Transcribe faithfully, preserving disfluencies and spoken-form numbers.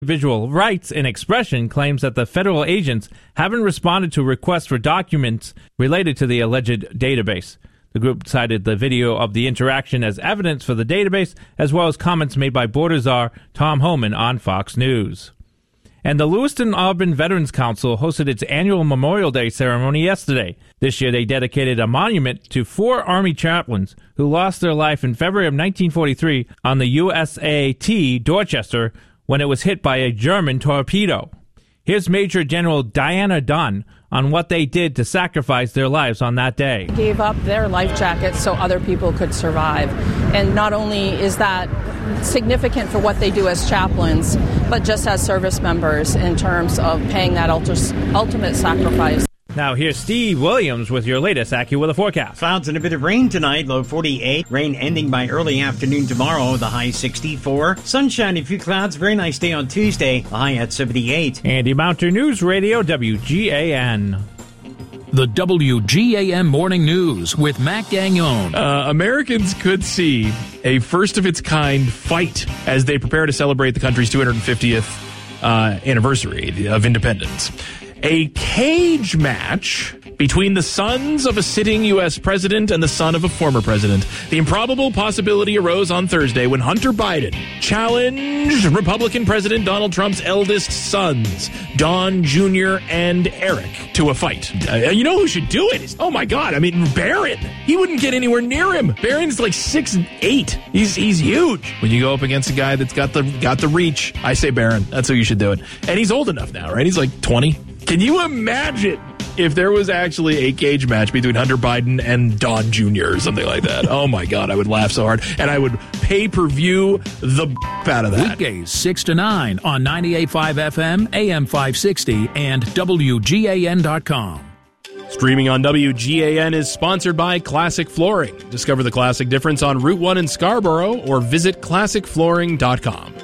Visual Rights and Expression claims that the federal agents haven't responded to requests for documents related to the alleged database. The group cited the video of the interaction as evidence for the database, as well as comments made by Border czar Tom Homan on Fox News. And the Lewiston-Auburn Veterans Council hosted its annual Memorial Day ceremony yesterday. This year they dedicated a monument to four Army chaplains who lost their life in February of nineteen forty-three on the U S A T Dorchester when it was hit by a German torpedo. Here's Major General Diana Dunn on what they did to sacrifice their lives on that day. They gave up their life jackets so other people could survive. And not only is that significant for what they do as chaplains, but just as service members in terms of paying that ultimate sacrifice. Now here's Steve Williams with your latest AccuWeather forecast. Clouds and a bit of rain tonight, low forty-eight. Rain ending by early afternoon tomorrow, the high sixty-four. Sunshine, a few clouds, very nice day on Tuesday, the high at seventy-eight. Andy Mountain News Radio, W G A N. The W G A N Morning News with Matt Gagnon. Uh, Americans could see a first-of-its-kind fight as they prepare to celebrate the country's two hundred fiftieth uh, anniversary of independence. A cage match between the sons of a sitting U S president and the son of a former president. The improbable possibility arose on Thursday when Hunter Biden challenged Republican President Donald Trump's eldest sons, Don Junior and Eric, to a fight. Uh, you know who should do it? Oh my God, I mean, Barron. He wouldn't get anywhere near him. Barron's like six eight. He's he's huge. When you go up against a guy that's got the got the reach, I say Barron. That's who you should do it. And he's old enough now, right? He's like twenty. Can you imagine if there was actually a cage match between Hunter Biden and Don Junior or something like that? Oh, my God, I would laugh so hard. And I would pay-per-view the b- out of that. Weekdays six to nine on ninety-eight point five F M, A M five sixty, and W G A N dot com. Streaming on W G A N is sponsored by Classic Flooring. Discover the classic difference on Route one in Scarborough or visit classic flooring dot com.